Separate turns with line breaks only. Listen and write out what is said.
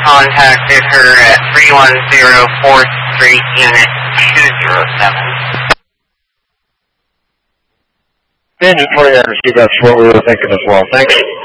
contacted her at 310 4th Street, Unit 207.
Engine 20, I received that's what we were thinking as well. Thanks.